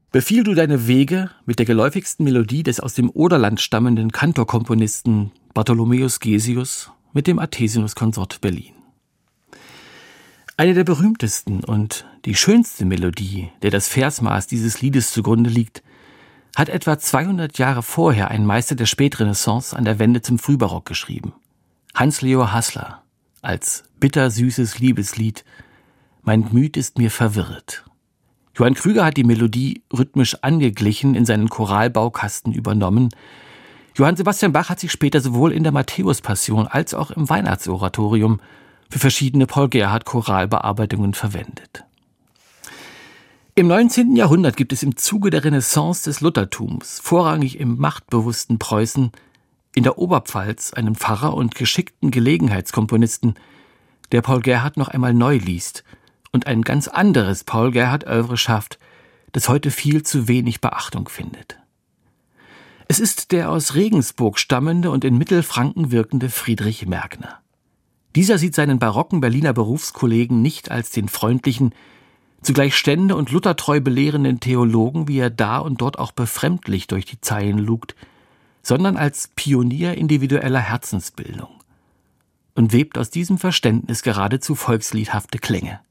Befiehl du deine Wege mit der geläufigsten Melodie des aus dem Oderland stammenden Kantorkomponisten Bartholomäus Gesius mit dem Athesinus-Konsort Berlin. Eine der berühmtesten und die schönste Melodie, der das Versmaß dieses Liedes zugrunde liegt, hat etwa 200 Jahre vorher ein Meister der Spätrenaissance an der Wende zum Frühbarock geschrieben. Hans-Leo Haßler als bittersüßes Liebeslied »Mein Gemüt ist mir verwirret«. Johann Krüger hat die Melodie rhythmisch angeglichen, in seinen Choralbaukasten übernommen. Johann Sebastian Bach hat sich später sowohl in der Matthäus-Passion als auch im Weihnachtsoratorium für verschiedene Paul-Gerhardt-Choralbearbeitungen verwendet. Im 19. Jahrhundert gibt es im Zuge der Renaissance des Luthertums, vorrangig im machtbewussten Preußen, in der Oberpfalz einen Pfarrer und geschickten Gelegenheitskomponisten, der Paul Gerhardt noch einmal neu liest und ein ganz anderes Paul-Gerhardt-Œuvre schafft, das heute viel zu wenig Beachtung findet. Es ist der aus Regensburg stammende und in Mittelfranken wirkende Friedrich Mergner. Dieser sieht seinen barocken Berliner Berufskollegen nicht als den freundlichen, zugleich stände- und luthertreu belehrenden Theologen, wie er da und dort auch befremdlich durch die Zeilen lugt, sondern als Pionier individueller Herzensbildung und webt aus diesem Verständnis geradezu volksliedhafte Klänge.